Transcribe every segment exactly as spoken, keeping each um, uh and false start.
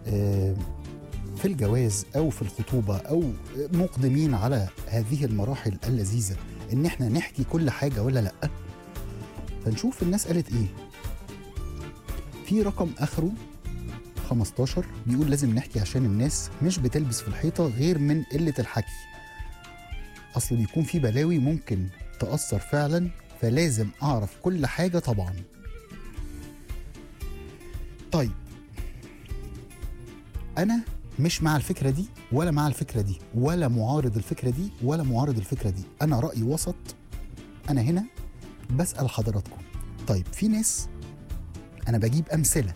آه، في الجواز أو في الخطوبة أو مقدمين على هذه المراحل اللذيذة إن إحنا نحكي كل حاجة ولا لأ؟ فنشوف الناس قالت إيه. في رقم آخره خمستاشر بيقول لازم نحكي عشان الناس مش بتلبس في الحيطة غير من قلة الحكي، أصل بيكون في بلاوي ممكن تأثر فعلا، فلازم أعرف كل حاجة طبعا. طيب أنا مش مع الفكرة دي ولا مع الفكرة دي ولا معارض الفكرة دي ولا معارض الفكرة دي، أنا رأي وسط. أنا هنا بسأل حضراتكم. طيب في ناس، أنا بجيب أمثلة،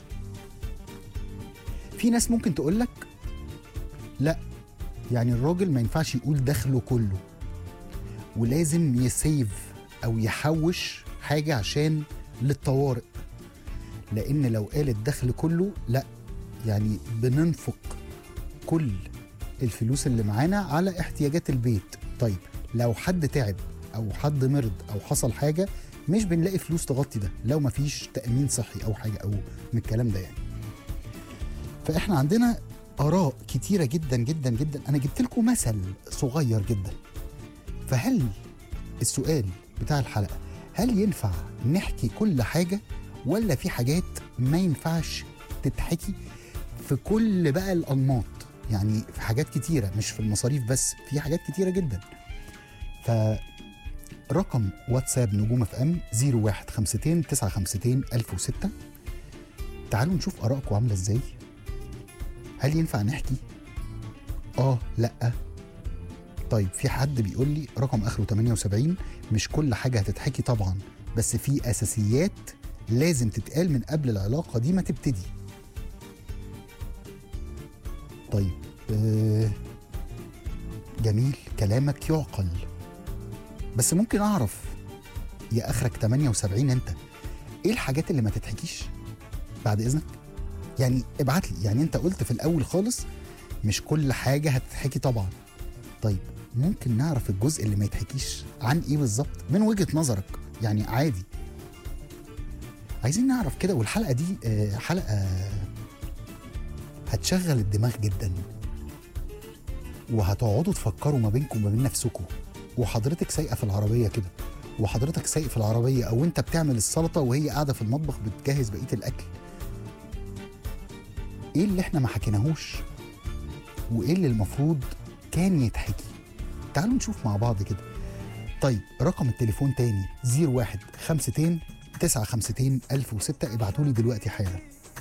في ناس ممكن تقولك لا، يعني الراجل ما ينفعش يقول دخله كله ولازم يسيف أو يحوش حاجة عشان للطوارئ، لأن لو قال الدخل كله لا، يعني بننفق كل الفلوس اللي معانا على احتياجات البيت. طيب لو حد تعب أو حد مرض أو حصل حاجة مش بنلاقي فلوس تغطي ده، لو ما فيش تأمين صحي أو حاجة أو من الكلام ده يعني. فإحنا عندنا آراء كتيرة جدا جدا جدا، أنا جبت لكم مثل صغير جدا. فهل السؤال بتاع الحلقة، هل ينفع نحكي كل حاجة ولا في حاجات ما ينفعش تتحكي في كل بقى الأنماط؟ يعني في حاجات كتيرة، مش في المصاريف بس، في حاجات كتيرة جدا. فرقم واتساب نجوم اف ام صفر واحد خمسة تسعة خمسة ألف وستة. تعالوا نشوف آرائكم عاملة ازاي. هل ينفع نحكي؟ اه لا. طيب في حد بيقول لي رقم اخره تمانية وسبعين، مش كل حاجة هتتحكي طبعا، بس في اساسيات لازم تتقال من قبل العلاقة دي ما تبتدي. طيب آه جميل كلامك يعقل، بس ممكن اعرف يا اخرك تمانية وسبعين انت ايه الحاجات اللي ما تتحكيش بعد اذنك؟ يعني ابعت لي. يعني انت قلت في الاول خالص مش كل حاجة هتتحكي طبعا، طيب ممكن نعرف الجزء اللي ما يتحكيش عن ايه بالظبط من وجهة نظرك؟ يعني عادي، عايزين نعرف كده. والحلقة دي حلقة هتشغل الدماغ جدا، وهتقعدوا تفكروا ما بينكم وما بين نفسكم، وحضرتك سايقة في العربية كده، وحضرتك سايق في العربية، او انت بتعمل السلطة وهي قاعدة في المطبخ بتجهز بقية الاكل. ايه اللي احنا ما حكيناهوش وايه اللي المفروض كان يتحكي؟ تعالوا نشوف مع بعض كده. طيب رقم التليفون تاني صفر واحد خمسة تسعة خمسة ألف وستة، ابعتولي دلوقتي حالا.